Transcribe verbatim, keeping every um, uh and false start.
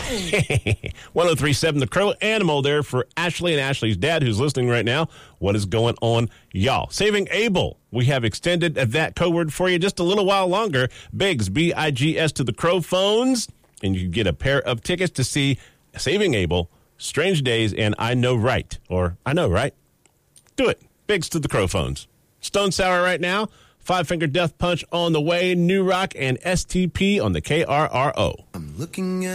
one oh three point seven The Crow, Animal there for Ashley and Ashley's dad who's listening right now. What is going on, y'all? Saving Abel. We have extended that code word for you just a little while longer. Biggs, B I G S to the Crow phones. And you get a pair of tickets to see Saving Abel, Strange Days, and I Know Right. Or I Know Right. Do it. Biggs to the Crow phones. Stone Sour right now. Five Finger Death Punch on the way. New Rock and S T P on the K R R O. I'm looking at